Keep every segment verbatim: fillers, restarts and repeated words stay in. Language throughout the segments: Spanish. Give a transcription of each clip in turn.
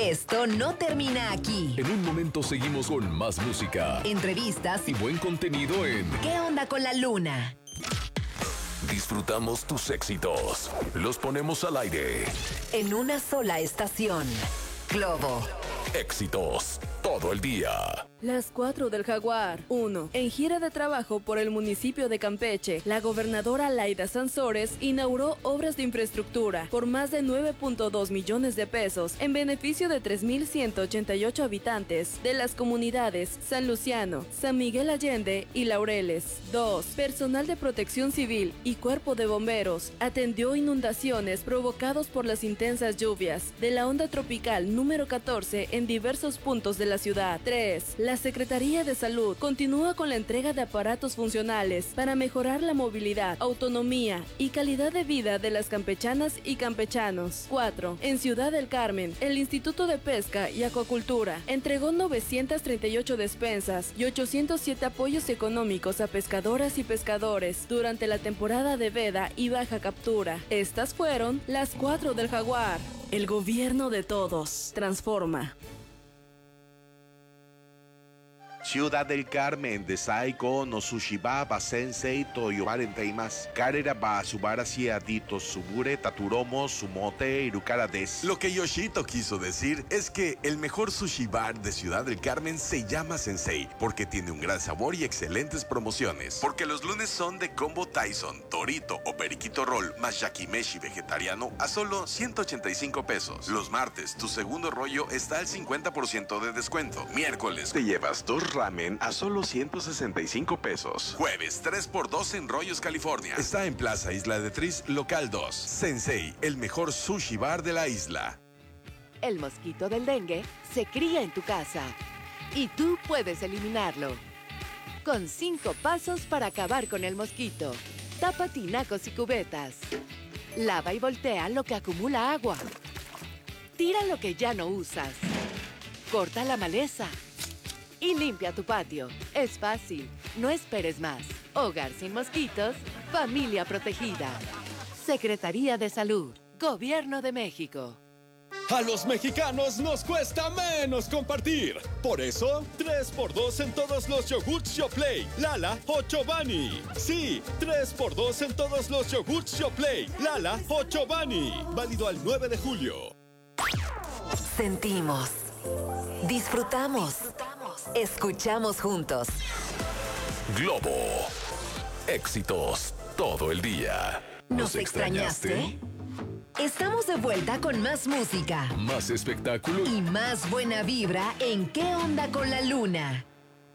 Esto no termina aquí. En un momento seguimos con más música, Entrevistas y buen contenido en ¿Qué onda con la luna? Disfrutamos tus éxitos. Los ponemos al aire. En una sola estación. Globo. Éxitos todo el día. Las cuatro del Jaguar. uno. En gira de trabajo por el municipio de Campeche, la gobernadora Laida Sansores inauguró obras de infraestructura por más de nueve punto dos millones de pesos en beneficio de tres mil ciento ochenta y ocho habitantes de las comunidades San Luciano, San Miguel Allende y Laureles. dos. Personal de protección civil y cuerpo de bomberos atendió inundaciones provocados por las intensas lluvias de la onda tropical número catorce en diversos puntos de la ciudad. tres. La Secretaría de Salud continúa con la entrega de aparatos funcionales para mejorar la movilidad, autonomía y calidad de vida de las campechanas y campechanos. cuatro. En Ciudad del Carmen, el Instituto de Pesca y Acuacultura entregó novecientas treinta y ocho despensas y ochocientos siete apoyos económicos a pescadoras y pescadores durante la temporada de veda y baja captura. Estas fueron las cuatro del Jaguar. El gobierno de todos. Transforma. Ciudad del Carmen, Desai no Sushiba, Basensei, Toyobaren Teimas, Karera ba Subara Siadito Subure, Taturomo, Sumote, Irukara des. Lo que Yoshito quiso decir es que el mejor sushi bar de Ciudad del Carmen se llama Sensei, porque tiene un gran sabor y excelentes promociones. Porque los lunes son de combo Tyson, Torito o Periquito Roll, más yakimeshi vegetariano a solo ciento ochenta y cinco pesos. Los martes, tu segundo rollo está al cincuenta por ciento de descuento. Miércoles, te llevas dos ramen a solo ciento sesenta y cinco pesos. Jueves, tres por dos en Rollos, California. Está en Plaza Isla de Tris, local dos. Sensei, el mejor sushi bar de la isla. El mosquito del dengue se cría en tu casa y tú puedes eliminarlo. Con cinco pasos para acabar con el mosquito. Tapa tinacos y cubetas. Lava y voltea lo que acumula agua. Tira lo que ya no usas. Corta la maleza. Y limpia tu patio. Es fácil. No esperes más. Hogar sin mosquitos. Familia protegida. Secretaría de Salud. Gobierno de México. A los mexicanos nos cuesta menos compartir. Por eso, tres por dos en todos los yogurts Yoplait, Lala o Chobani. Sí, tres por dos en todos los yogurts Yoplait, Lala o Chobani. Válido al nueve de julio. Sentimos. Disfrutamos. Escuchamos juntos. Globo. Éxitos todo el día. ¿Nos extrañaste? Estamos de vuelta con más música, Más espectáculo y más buena vibra en ¿Qué onda con la luna?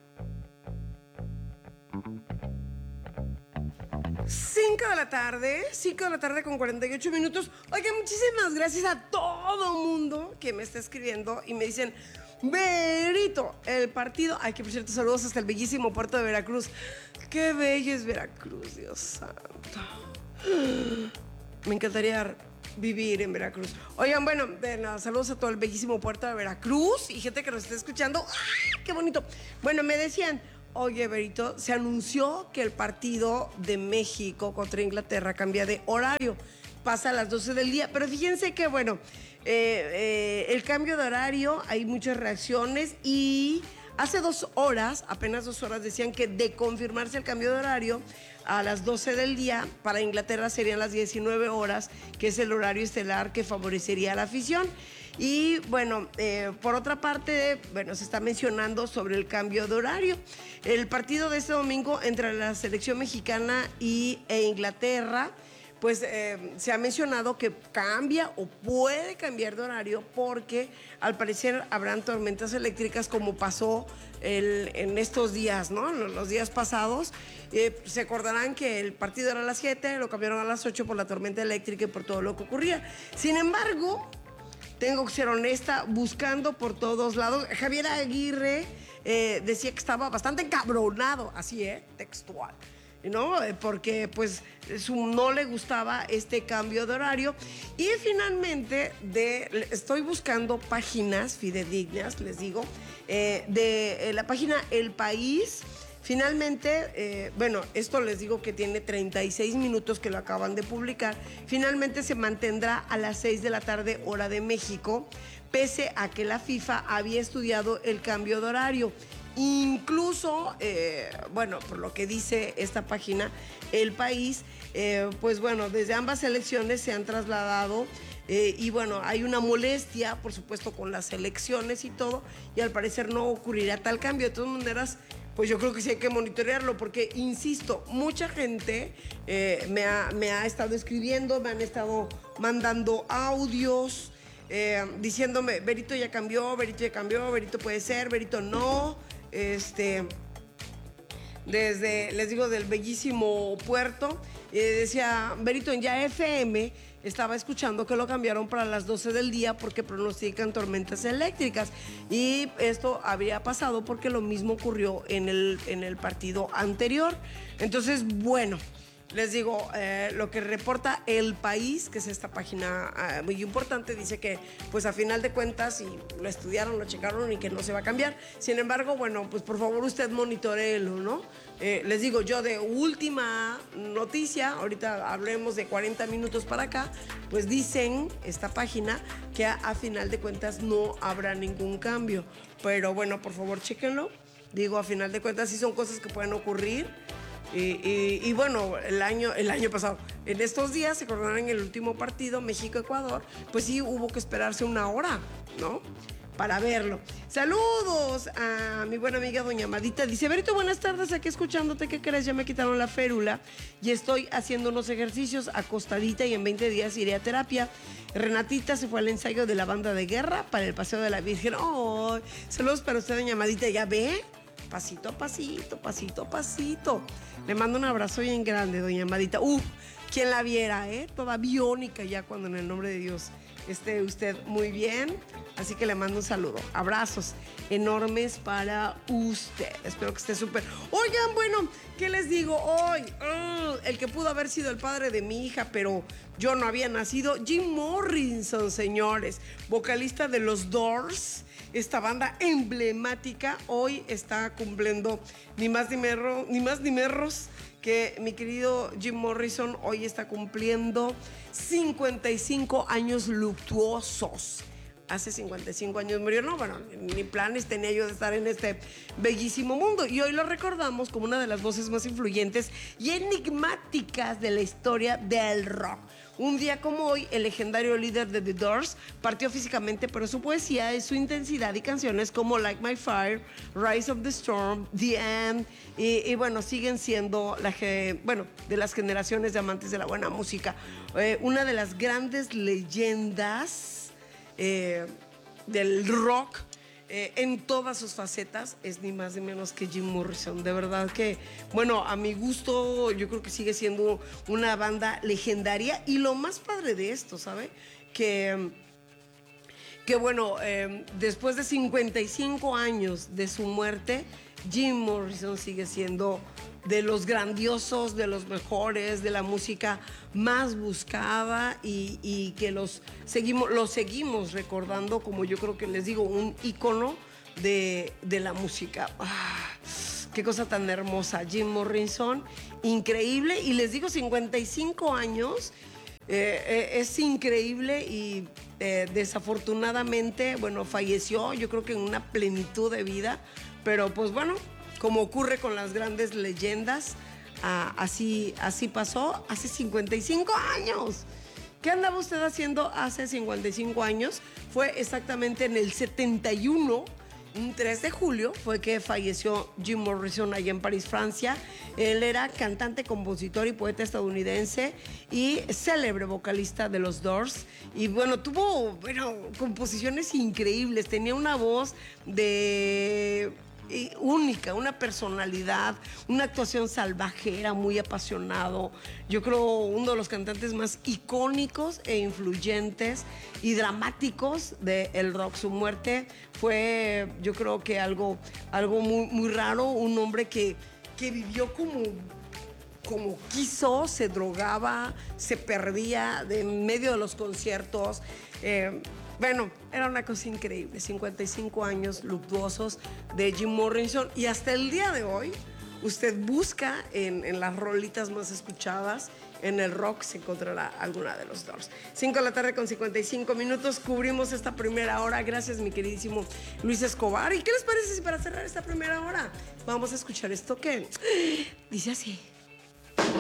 cinco de la tarde, cinco de la tarde con cuarenta y ocho minutos. Oigan, muchísimas gracias a todo mundo que me está escribiendo y me dicen, Berito, el partido. Ay, que por cierto, saludos hasta el bellísimo puerto de Veracruz. Qué bello es Veracruz, Dios santo. Me encantaría vivir en Veracruz. Oigan, bueno, de nada, saludos a todo el bellísimo puerto de Veracruz y gente que nos está escuchando. ¡Ay, qué bonito! Bueno, me decían, oye, Berito, se anunció que el partido de México contra Inglaterra cambia de horario. Pasa a las doce del día. Pero fíjense que, bueno, eh, eh, el cambio de horario, hay muchas reacciones y hace dos horas, apenas dos horas, decían que de confirmarse el cambio de horario a las doce del día, para Inglaterra serían las diecinueve horas, que es el horario estelar que favorecería a la afición. Y bueno, eh, por otra parte, bueno, se está mencionando sobre el cambio de horario. El partido de este domingo entre la selección mexicana y, e Inglaterra, pues eh, se ha mencionado que cambia o puede cambiar de horario porque al parecer habrán tormentas eléctricas como pasó el, en estos días, ¿no? Los días pasados. Eh, se acordarán que el partido era a las siete, lo cambiaron a las ocho por la tormenta eléctrica y por todo lo que ocurría. Sin embargo, tengo que ser honesta, buscando por todos lados. Javier Aguirre eh, decía que estaba bastante encabronado, así, ¿eh? Textual. ¿No? Porque pues su, no le gustaba este cambio de horario. Y finalmente de, estoy buscando páginas fidedignas, les digo, eh, de eh, la página El País. Finalmente, eh, bueno, esto les digo que tiene treinta y seis minutos que lo acaban de publicar. Finalmente se mantendrá a las seis de la tarde, hora de México, pese a que la FIFA había estudiado el cambio de horario. Incluso, eh, bueno, por lo que dice esta página, El País, eh, pues bueno, desde ambas selecciones se han trasladado eh, y bueno, hay una molestia, por supuesto, con las elecciones y todo, y al parecer no ocurrirá tal cambio. De todas maneras, pues yo creo que sí hay que monitorearlo, porque, insisto, mucha gente eh, me, ha, me ha estado escribiendo, me han estado mandando audios, eh, diciéndome, Berito ya cambió, Berito ya cambió, Berito puede ser, Berito no. Este, desde, les digo, del bellísimo puerto, eh, decía Berito en Ya F M, estaba escuchando que lo cambiaron para las doce del día porque pronostican tormentas eléctricas, y esto habría pasado porque lo mismo ocurrió en el, en el partido anterior. Entonces, bueno, les digo, eh, lo que reporta El País, que es esta página eh, muy importante, dice que pues a final de cuentas, y lo estudiaron, lo checaron y que no se va a cambiar. Sin embargo, bueno, pues por favor usted monitoreelo, ¿no? Eh, les digo, yo de última noticia, ahorita hablemos de cuarenta minutos para acá, pues dicen esta página que a, a final de cuentas no habrá ningún cambio. Pero bueno, por favor, chéquenlo. Digo, a final de cuentas sí son cosas que pueden ocurrir. Y, y, y bueno, el año, el año pasado, en estos días, se acordarán, en el último partido, México-Ecuador, pues sí hubo que esperarse una hora, ¿no? Para verlo. Saludos a mi buena amiga doña Amadita. Dice, Berito, buenas tardes, aquí escuchándote. ¿Qué crees? Ya me quitaron la férula y estoy haciendo unos ejercicios acostadita, y en veinte días iré a terapia. Renatita se fue al ensayo de la banda de guerra para el Paseo de la Virgen. Oh, saludos para usted, doña Amadita. ¿Ya ve? Pasito a pasito, pasito a pasito. Le mando un abrazo bien grande, doña Amadita. Uf, quien la viera, ¿eh? Toda biónica ya, cuando en el nombre de Dios esté usted muy bien. Así que le mando un saludo. Abrazos enormes para usted. Espero que esté súper. Oigan, bueno, ¿qué les digo hoy? Oh, el que pudo haber sido el padre de mi hija, pero yo no había nacido. Jim Morrison, señores. Vocalista de los Doors. Esta banda emblemática hoy está cumpliendo ni más ni, merro, ni más ni menos que mi querido Jim Morrison hoy está cumpliendo cincuenta y cinco años luctuosos. Hace cincuenta y cinco años murió, no, bueno, ni planes tenía yo de estar en este bellísimo mundo, y hoy lo recordamos como una de las voces más influyentes y enigmáticas de la historia del rock. Un día como hoy, el legendario líder de The Doors partió físicamente, pero su poesía, su intensidad y canciones como Like My Fire, Rise of the Storm, The End, y, y bueno, siguen siendo la, bueno, de las generaciones de amantes de la buena música. Eh, una de las grandes leyendas eh, del rock, Eh, en todas sus facetas, es ni más ni menos que Jim Morrison. De verdad que, bueno, a mi gusto, yo creo que sigue siendo una banda legendaria. Y lo más padre de esto, ¿sabe? Que, que bueno, eh, después de cincuenta y cinco años de su muerte, Jim Morrison sigue siendo de los grandiosos, de los mejores, de la música más buscada, y, y que los seguimos, los seguimos recordando como, yo creo que les digo, un ícono de, de la música. Ah, qué cosa tan hermosa, Jim Morrison, increíble. Y les digo, cincuenta y cinco años, eh, eh, es increíble, y eh, desafortunadamente, bueno, falleció, yo creo que en una plenitud de vida, pero pues bueno, como ocurre con las grandes leyendas, ah, así, así pasó hace cincuenta y cinco años. ¿Qué andaba usted haciendo hace cincuenta y cinco años? Fue exactamente en el setenta y uno, un tres de julio, fue que falleció Jim Morrison allá en París, Francia. Él era cantante, compositor y poeta estadounidense y célebre vocalista de los Doors. Y bueno, tuvo, bueno, composiciones increíbles. Tenía una voz de... única, una personalidad, una actuación salvaje, era muy apasionado. Yo creo uno de los cantantes más icónicos e influyentes y dramáticos del rock. Su muerte fue, yo creo que algo, algo muy, muy raro. Un hombre que, que vivió como, como quiso, se drogaba, se perdía de en medio de los conciertos. Eh, Bueno, era una cosa increíble, cincuenta y cinco años luctuosos de Jim Morrison, y hasta el día de hoy, usted busca en, en las rolitas más escuchadas, en el rock se encontrará alguna de los Doors. cinco de la tarde con cincuenta y cinco minutos, cubrimos esta primera hora. Gracias, mi queridísimo Luis Escobar. ¿Y qué les parece si para cerrar esta primera hora vamos a escuchar esto que dice así?